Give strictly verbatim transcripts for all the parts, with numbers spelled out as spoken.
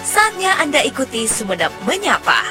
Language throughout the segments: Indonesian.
Saatnya Anda ikuti Sumenep Menyapa.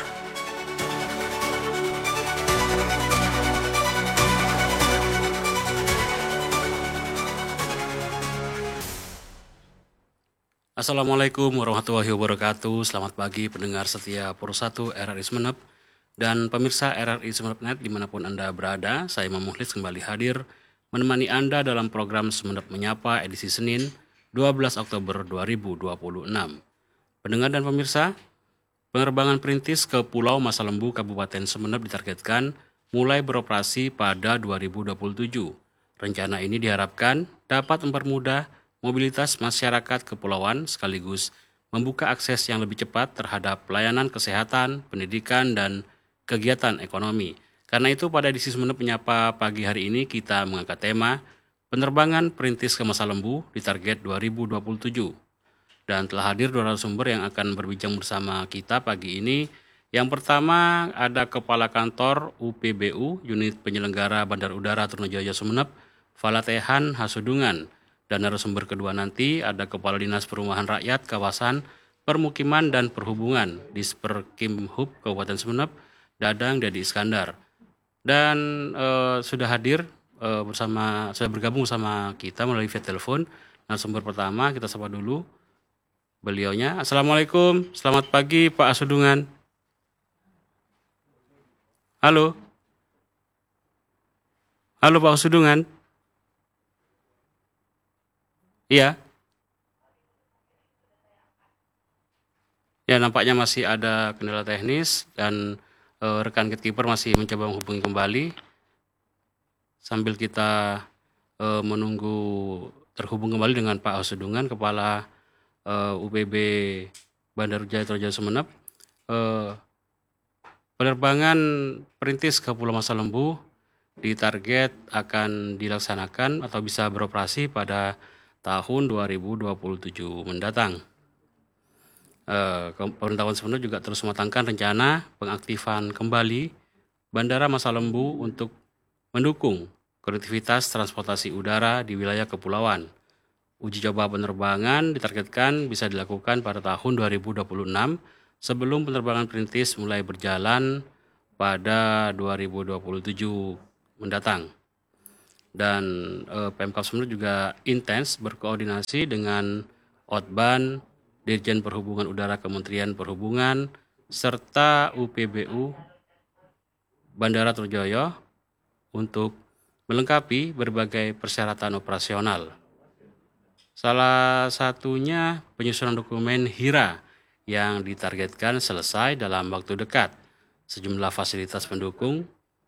Assalamualaikum warahmatullahi wabarakatuh. Selamat pagi pendengar setia Pro satu R R I Sumenep dan pemirsa R R I Sumenep Net dimanapun Anda berada. Saya Imam Mukhlis kembali hadir menemani Anda dalam program Sumenep Menyapa edisi Senin dua belas Oktober dua ribu dua puluh enam. Pendengar dan pemirsa, penerbangan perintis ke Pulau Masalembu Kabupaten Sumenep ditargetkan mulai beroperasi pada dua ribu dua puluh tujuh. Rencana ini diharapkan dapat mempermudah mobilitas masyarakat kepulauan sekaligus membuka akses yang lebih cepat terhadap pelayanan kesehatan, pendidikan, dan kegiatan ekonomi. Karena itu pada edisi Sumenep Menyapa pagi hari ini kita mengangkat tema penerbangan perintis ke Masalembu di target dua ribu dua puluh tujuh. Dan telah hadir dua narasumber yang akan berbincang bersama kita pagi ini. Yang pertama ada Kepala Kantor U P B U, Unit Penyelenggara Bandar Udara Trunojoyo Sumenep, Falatehan Hasudungan. Dan narasumber kedua nanti ada Kepala Dinas Perumahan Rakyat Kawasan Permukiman dan Perhubungan Disperkimhub Kabupaten Sumenep, Dadang Dedi Iskandar. Dan eh, sudah hadir eh, bersama, sudah bergabung bersama kita melalui via telepon. Narasumber pertama kita sapa dulu beliaunya. Assalamualaikum, selamat pagi Pak Hasudungan. Halo. Halo Pak Hasudungan. Iya. Ya, nampaknya masih ada kendala teknis dan eh, rekan gatekeeper masih mencoba menghubungi kembali sambil kita eh, menunggu terhubung kembali dengan Pak Hasudungan, Kepala eh, U P B Bandar Jaya Trunojoyo Sumenep. Eh, penerbangan perintis ke Pulau Masalembu ditarget akan dilaksanakan atau bisa beroperasi pada tahun dua ribu dua puluh tujuh mendatang. Eh, Pemerintahan Sumenep juga terus mematangkan rencana pengaktifan kembali Bandara Masalembu untuk mendukung konektivitas transportasi udara di wilayah kepulauan. Uji coba penerbangan ditargetkan bisa dilakukan pada tahun dua ribu dua puluh enam sebelum penerbangan perintis mulai berjalan pada dua ribu dua puluh tujuh mendatang. Dan eh, Pemkab Sumenep juga intens berkoordinasi dengan Otban, Dirjen Perhubungan Udara Kementerian Perhubungan, serta U P B U Bandara Trunojoyo untuk melengkapi berbagai persyaratan operasional. Salah satunya penyusunan dokumen HIRA yang ditargetkan selesai dalam waktu dekat. Sejumlah fasilitas pendukung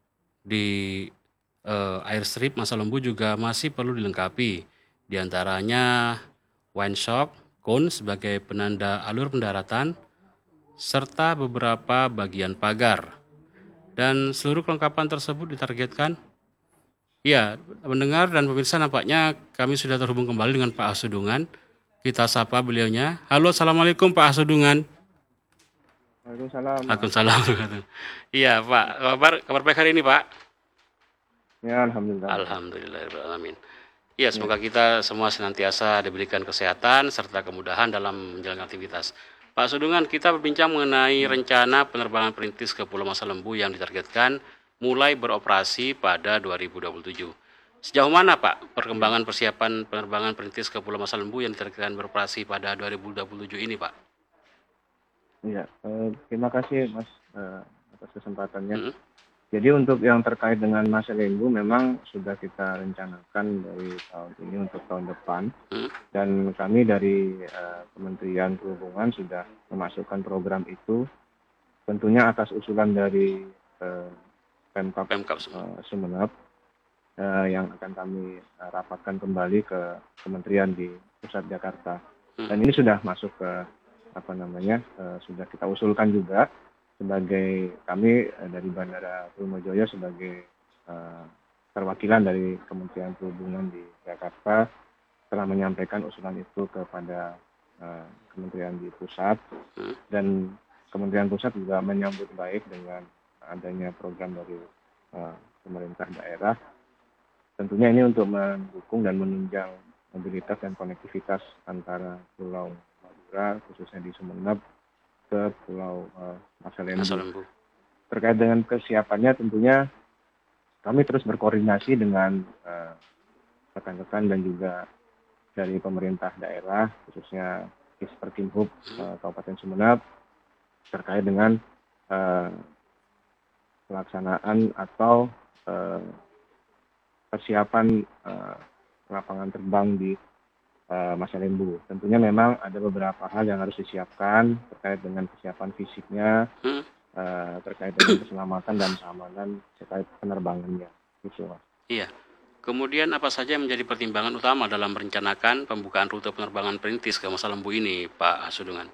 di Uh, airstrip Masalembu juga masih perlu dilengkapi, di antaranya wine shop, cone sebagai penanda alur pendaratan, serta beberapa bagian pagar. Dan seluruh kelengkapan tersebut ditargetkan. Ya, mendengar dan pemirsa, nampaknya kami sudah terhubung kembali dengan Pak Hasudungan. Kita sapa beliaunya. Halo, Assalamualaikum Pak Hasudungan. Waalaikumsalam. Waalaikumsalam. Iya Pak, kabar, kabar baik hari ini Pak? Ya, alhamdulillah. Alhamdulillahirrahmanirrahim. Ya, semoga kita semua senantiasa diberikan kesehatan serta kemudahan dalam menjalankan aktivitas. Pak Hasudungan, kita berbincang mengenai rencana penerbangan perintis ke Pulau Masalembu yang ditargetkan mulai beroperasi pada dua ribu dua puluh tujuh. Sejauh mana Pak perkembangan persiapan penerbangan perintis ke Pulau Masalembu yang ditargetkan beroperasi pada dua ribu dua puluh tujuh ini Pak? Iya, eh, terima kasih Mas eh, atas kesempatannya. Hmm. Jadi untuk yang terkait dengan Masalembu memang sudah kita rencanakan dari tahun ini untuk tahun depan. Hmm. Dan kami dari uh, Kementerian Perhubungan sudah memasukkan program itu tentunya atas usulan dari uh, Pemkab, Pemkab uh, Sumenep uh, yang akan kami uh, rapatkan kembali ke kementerian di pusat Jakarta. Hmm. Dan ini sudah masuk ke apa namanya uh, sudah kita usulkan juga sebagai kami uh, dari Bandara Trunojoyo sebagai uh, perwakilan dari Kementerian Perhubungan di Jakarta telah menyampaikan usulan itu kepada uh, kementerian di pusat, dan Kementerian Pusat juga menyambut baik dengan adanya program dari uh, pemerintah daerah. Tentunya ini untuk mendukung dan menunjang mobilitas dan konektivitas antara Pulau Madura, khususnya di Sumeneb, ke Pulau uh, Masa Masa Lembu. Lembu. Terkait dengan kesiapannya, tentunya kami terus berkoordinasi dengan uh, rekan-rekan dan juga dari pemerintah daerah, khususnya Disperkinhub uh, Kabupaten Sumeneb, terkait dengan uh, pelaksanaan atau uh, persiapan uh, lapangan terbang di uh, Masa Lembu. Tentunya memang ada beberapa hal yang harus disiapkan terkait dengan kesiapan fisiknya, Hmm. uh, terkait dengan keselamatan dan keamanan terkait penerbangannya. Gitu, Mas. Iya. Kemudian apa saja yang menjadi pertimbangan utama dalam merencanakan pembukaan rute penerbangan perintis ke Masa Lembu ini, Pak Hasudungan?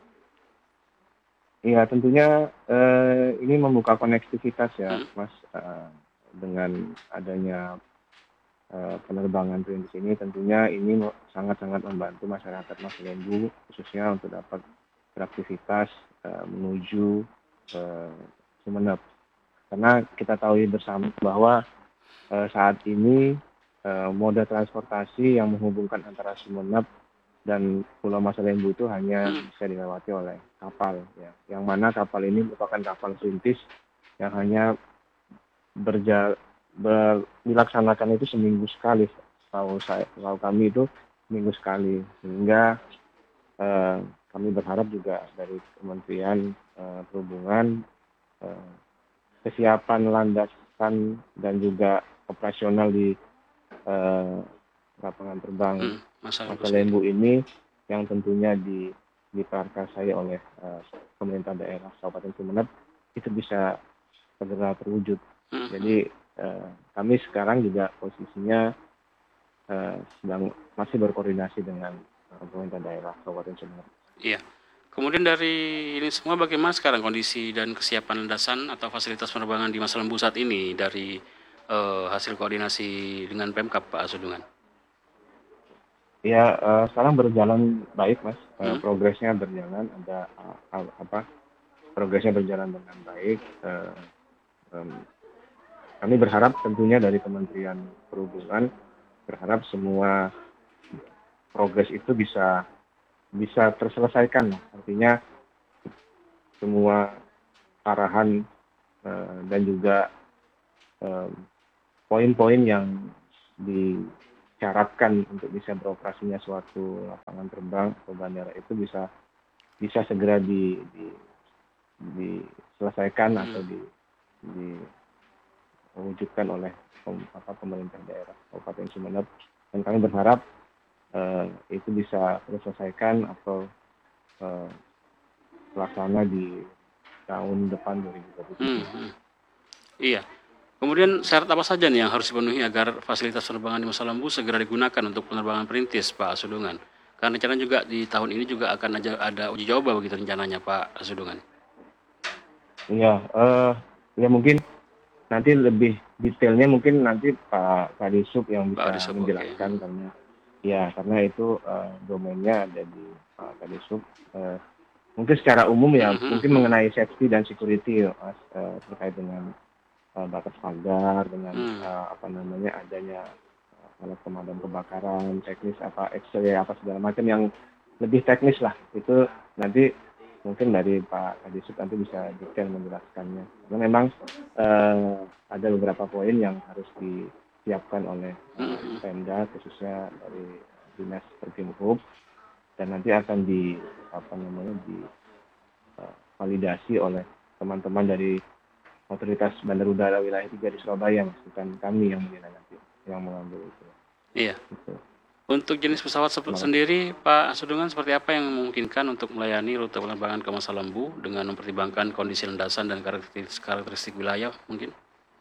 Iya, tentunya eh, ini membuka konektivitas ya, Hmm. Mas, eh, dengan adanya eh, penerbangan perintis ini. Tentunya ini mo- sangat-sangat membantu masyarakat Mas Lembu, khususnya untuk dapat beraktivitas eh, menuju eh, Sumeneb. Karena kita tahu bersama bahwa eh, saat ini eh, moda transportasi yang menghubungkan antara Sumeneb dan Pulau Masa Lembu itu hanya Hmm. bisa dilewati oleh kapal, ya. Yang mana kapal ini merupakan kapal perintis yang hanya berja ber, dilaksanakan itu seminggu sekali. Kalau saya, kalau kami itu seminggu sekali, sehingga eh, kami berharap juga dari Kementerian eh, Perhubungan eh, kesiapan landasan dan juga operasional di eh, lapangan terbang Hmm. Masa Lembu Masa sendiri. Lembu ini yang tentunya di diprakarsai oleh uh, pemerintah daerah Kabupaten Sumeneb itu bisa segera terwujud. Hmm. Jadi uh, kami sekarang juga posisinya uh, sedang masih berkoordinasi dengan uh, pemerintah daerah Kabupaten Sumeneb. Iya. Kemudian dari ini semua bagaimana sekarang kondisi dan kesiapan landasan atau fasilitas penerbangan di Masa Lembu saat ini dari eh, hasil koordinasi dengan Pemkab, Pak Hasudungan? Ya, uh, sekarang berjalan baik, Mas. Uh, Hmm. progresnya berjalan, ada uh, uh, apa? Progresnya berjalan dengan baik. Uh, um, kami berharap tentunya dari Kementerian Perhubungan berharap semua progres itu bisa bisa terselesaikan. Artinya semua arahan uh, dan juga um, poin-poin yang disyaratkan untuk bisa beroperasinya suatu lapangan terbang atau bandara itu bisa bisa segera di, di, diselesaikan Hmm. atau di, diwujudkan oleh pem, apa, pemerintah daerah Kabupaten Sumeneb, dan kami berharap uh, itu bisa diselesaikan atau uh, pelaksana di tahun depan dua ribu dua puluh tujuh. Hmm. Hmm. Iya. Kemudian syarat apa saja nih yang harus dipenuhi agar fasilitas penerbangan di Masa Lembu segera digunakan untuk penerbangan perintis, Pak Hasudungan? Karena rencana juga di tahun ini juga akan ada, ada uji coba begitu rencananya, Pak Hasudungan. Iya, uh, ya mungkin nanti lebih detailnya mungkin nanti Pak Kadisub yang Pak bisa Adisop, oke. menjelaskan, karena ya karena itu uh, domainnya ada di Pak Kadisub. Uh, mungkin secara umum ya, Hmm. Hmm. mungkin Hmm. mengenai safety dan security, Mas, uh, terkait dengan uh, batas pagar, dengan Hmm. uh, apa namanya adanya uh, alat pemadam kebakaran, teknis apa X-ray apa segala macam yang lebih teknis lah, itu nanti mungkin dari Pak Kadisub nanti bisa detail menjelaskannya. Karena memang uh, ada beberapa poin yang harus disiapkan oleh uh, Hmm. Pemda, khususnya dari Dinas Perhubungan, dan nanti akan di apa namanya di uh, validasi oleh teman-teman dari Otoritas Bandar Udara Wilayah tiga di Surabaya, Mas. Bukan kami yang menilai nanti, yang mengambil itu. Iya. Gitu. Untuk jenis pesawat se- Terima kasih. sendiri, Pak Hasudungan, seperti apa yang memungkinkan untuk melayani rute penerbangan ke Masa Lembu dengan mempertimbangkan kondisi landasan dan karakteristik, karakteristik wilayah mungkin?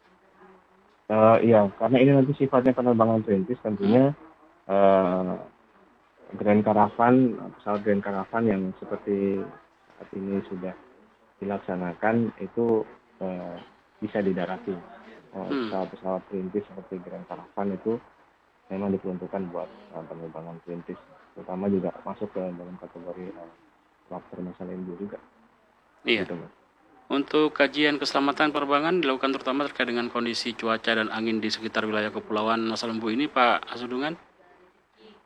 Uh, iya, karena ini nanti sifatnya penerbangan perintis, Hmm. tentunya uh, Grand Caravan, pesawat Grand Caravan yang seperti saat ini sudah dilaksanakan itu uh, bisa didarati. Uh, Hmm. pesawat-pesawat perintis seperti Grand Caravan itu memang diperuntukkan buat uh, penerbangan perintis, terutama juga masuk ke dalam kategori uh, cluster Masa Lembu juga. Iya. Gitu, Mas. Untuk kajian keselamatan penerbangan dilakukan terutama terkait dengan kondisi cuaca dan angin di sekitar wilayah kepulauan Masa Lembu ini, Pak Hasudungan?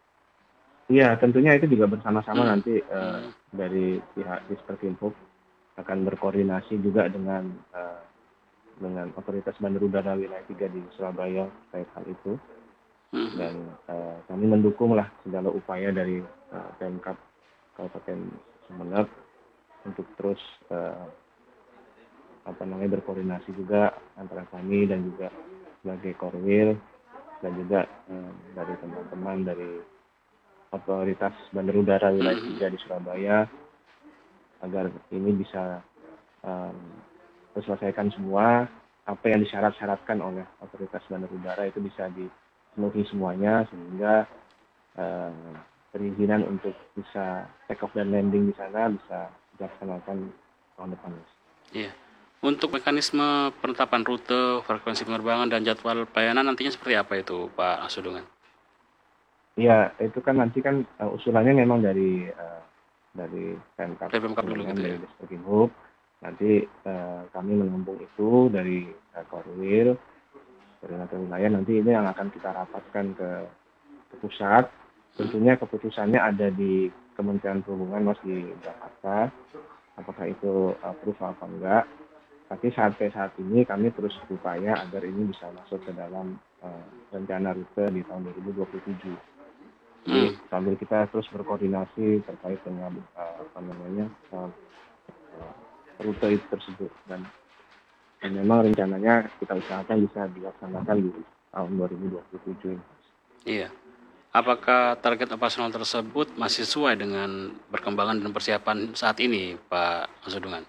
Iya, tentunya itu juga bersama-sama Hmm. nanti uh, Hmm. dari pihak Disperkinhub akan berkoordinasi juga dengan eh, dengan otoritas Bandar Udara Wilayah tiga di Surabaya terkait hal itu, Mhm. dan eh, kami mendukunglah segala upaya dari eh, Pemkab Kabupaten Sumeneb untuk terus eh, apa namanya berkoordinasi juga antara kami dan juga sebagai Korwil dan juga eh, dari teman-teman dari otoritas Bandar Udara Wilayah Mhm. tiga di Surabaya agar ini bisa em, terselesaikan semua apa yang disyarat-syaratkan oleh otoritas bandar udara itu bisa dipenuhi semuanya sehingga eh, perizinan untuk bisa take off dan landing di sana bisa dilaksanakan tahun depan. Iya. Untuk mekanisme penetapan rute, frekuensi penerbangan, dan jadwal pelayanan nantinya seperti apa itu, Pak Asudungan? Iya, itu kan nanti kan uh, usulannya memang dari uh, dari Pemkab Dari Pemkab dulu Sumeneb, gitu ya? dari Disperkinhub. Nanti uh, kami menampung itu dari uh, Korwil, koordinator wilayah. Nanti ini yang akan kita rapatkan ke, ke pusat. Tentunya keputusannya ada di Kementerian Perhubungan, Mas, di Jakarta. Apakah itu uh, approve apa enggak? Tapi sampai saat ini kami terus berupaya agar ini bisa masuk ke dalam uh, rencana rute di tahun dua ribu dua puluh tujuh. Jadi Hmm. sambil kita terus berkoordinasi terkait dengan uh, apa namanya uh, uh, rute itu tersebut, dan, dan memang rencananya kita usahakan bisa dilaksanakan di tahun dua ribu dua puluh tujuh ini. Iya. Apakah target operasional tersebut masih sesuai dengan perkembangan dan persiapan saat ini, Pak Asudungan?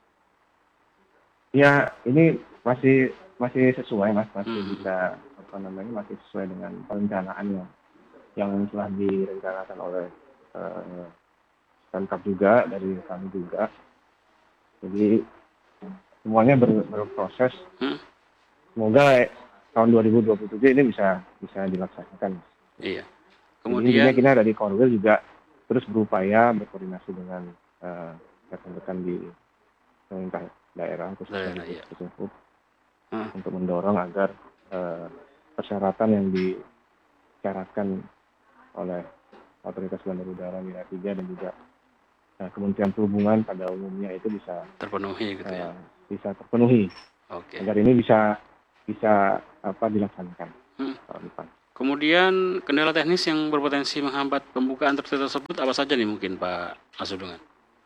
Ya, ini masih masih sesuai, Mas, masih Hmm. bisa apa namanya masih sesuai dengan perencanaan yang yang telah direncanakan oleh uh, Pemkab juga, dari kami juga. Jadi semuanya ber, berproses. Hmm? Semoga tahun dua ribu dua puluh tujuh ini bisa bisa dilaksanakan. Iya. Jadi intinya Kemudian, kita dari Korwil juga terus berupaya berkoordinasi dengan uh, rekan-rekan di pemerintah daerah khususnya daerah, di iya. Disperkinhub Hmm. untuk mendorong agar uh, persyaratan yang disyaratkan oleh otoritas bandar udara wilayah tiga dan juga uh, Kementerian Perhubungan pada umumnya itu bisa Terpenuhi gitu ya. uh, bisa terpenuhi Oke. agar ini bisa bisa apa dilaksanakan Hmm. tahun depan. Kemudian kendala teknis yang berpotensi menghambat pembukaan rute tersebut apa saja nih mungkin, Pak Asudungan?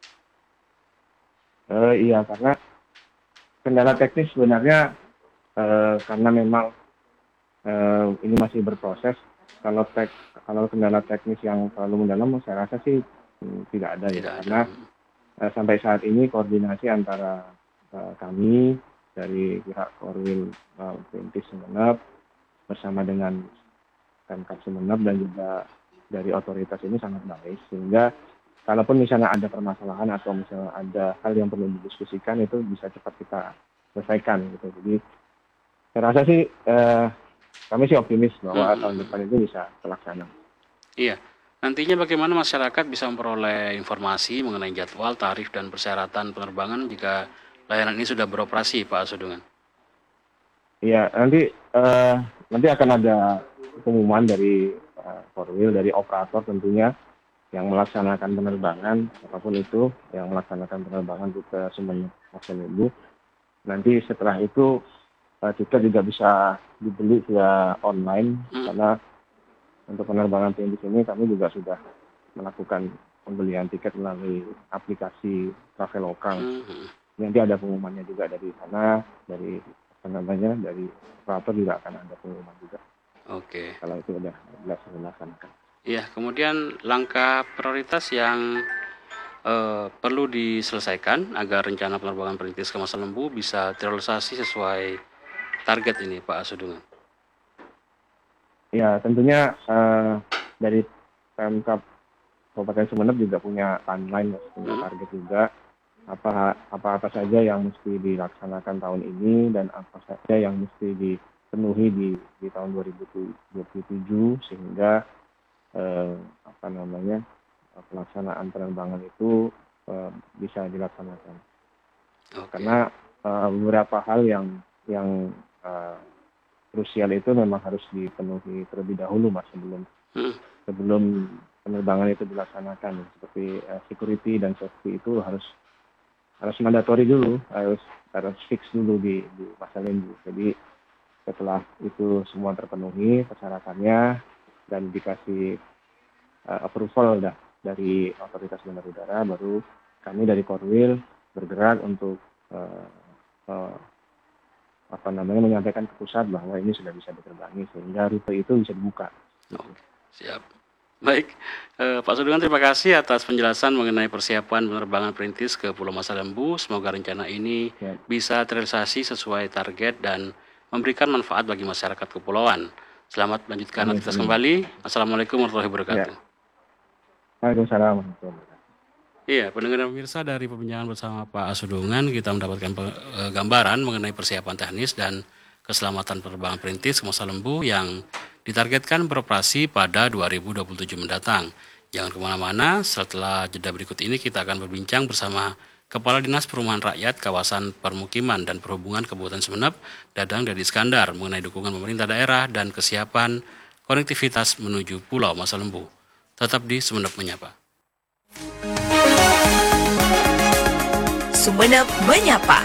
Uh, iya, karena kendala teknis sebenarnya uh, karena memang uh, ini masih berproses. Kalau tek kalau kendala teknis yang terlalu mendalam, saya rasa sih hmm, tidak ada ya, Tidak ada. karena uh, sampai saat ini koordinasi antara uh, kami dari pihak Korwil uh, Perintis Sumeneb bersama dengan Pemkab Sumeneb dan juga dari otoritas ini sangat baik, sehingga kalaupun misalnya ada permasalahan atau misalnya ada hal yang perlu didiskusikan itu bisa cepat kita selesaikan gitu. Jadi saya rasa sih eh, kami sih optimis bahwa Hmm. tahun depan itu bisa terlaksana. Iya. Nantinya bagaimana masyarakat bisa memperoleh informasi mengenai jadwal, tarif, dan persyaratan penerbangan jika layanan ini sudah beroperasi, Pak Asudungan? Iya, nanti eh, nanti akan ada pengumuman dari eh, Korwil, dari operator tentunya yang melaksanakan penerbangan apapun itu, yang melaksanakan penerbangan rute Sumeneb Magelang. Nanti setelah itu uh, tiket juga bisa dibeli via online, Hmm. karena untuk penerbangan tinggi ini kami juga sudah melakukan pembelian tiket melalui aplikasi Traveloka. Hmm. Nanti ada pengumumannya juga dari sana, dari apa namanya dari operator juga akan ada pengumuman juga Oke. kalau itu sudah dilaksanakan. Iya. Kemudian langkah prioritas yang eh, perlu diselesaikan agar rencana penerbangan perintis ke Masa Lembu bisa terrealisasi sesuai target ini, Pak Asudungan. Ya, tentunya uh, dari Pemkab Kabupaten Sumeneb juga punya timeline, punya Hmm. target juga apa apa apa saja yang mesti dilaksanakan tahun ini dan apa saja yang mesti dipenuhi di di tahun dua ribu dua puluh tujuh, sehingga eh, apa namanya pelaksanaan penerbangan itu eh, bisa dilaksanakan. Oke. Karena eh, beberapa hal yang yang eh, krusial itu memang harus dipenuhi terlebih dahulu, Mas, sebelum Hmm. sebelum penerbangan itu dilaksanakan, seperti uh, security dan safety itu harus harus mandatori dulu, harus harus fix dulu di, di masa lembu. Jadi setelah itu semua terpenuhi persyaratannya dan dikasih uh, approval dah dari otoritas bandar udara, baru kami dari Korwil bergerak untuk uh, uh, apa namanya menyampaikan ke pusat bahwa ini sudah bisa diterbangi sehingga rute itu bisa dibuka. Oh, siap. Baik, eh, Pak Sudungan, terima kasih atas penjelasan mengenai persiapan penerbangan perintis ke Pulau Masa Lembu. Semoga rencana ini Ya. bisa terrealisasi sesuai target dan memberikan manfaat bagi masyarakat kepulauan. Selamat melanjutkan Amin, aktivitas amin. kembali. Assalamualaikum warahmatullahi wabarakatuh. Waalaikumsalam warahmatullahi wabarakatuh. Iya, pendengar dan pemirsa, dari perbincangan bersama Pak Asudungan kita mendapatkan pe- eh, gambaran mengenai persiapan teknis dan keselamatan penerbangan perintis ke Masa Lembu yang ditargetkan beroperasi pada dua ribu dua puluh tujuh mendatang. Jangan kemana-mana, setelah jeda berikut ini kita akan berbincang bersama Kepala Dinas Perumahan Rakyat Kawasan Permukiman dan Perhubungan Kabupaten Sumeneb, Dadang Dadi Iskandar, mengenai dukungan pemerintah daerah dan kesiapan konektivitas menuju Pulau Masa Lembu. Tetap di Sumeneb Menyapa. Sumeneb Menyapa.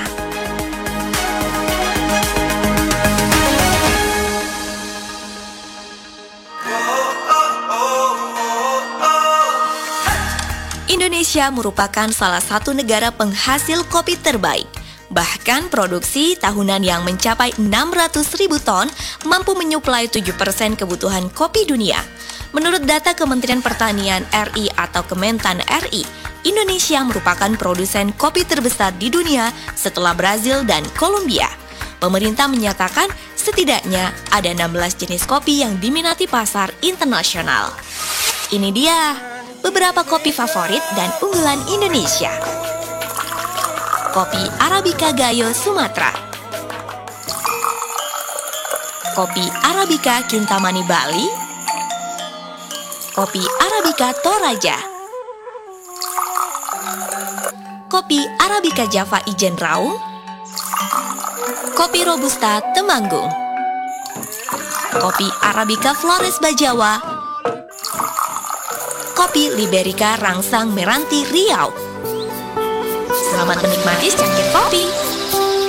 Indonesia merupakan salah satu negara penghasil kopi terbaik. Bahkan produksi tahunan yang mencapai enam ratus ribu ton mampu menyuplai tujuh persen kebutuhan kopi dunia. Menurut data Kementerian Pertanian R I atau Kementan R I, Indonesia merupakan produsen kopi terbesar di dunia setelah Brazil dan Kolombia. Pemerintah menyatakan setidaknya ada enam belas jenis kopi yang diminati pasar internasional. Ini dia beberapa kopi favorit dan unggulan Indonesia. Kopi Arabica Gayo Sumatera, kopi Arabica Kintamani Bali, kopi Arabica Toraja, kopi Arabica Java Ijen Raung, kopi Robusta Temanggung, kopi Arabica Flores Bajawa, kopi Liberica Rangsang Meranti Riau. Selamat menikmati secangkir kopi.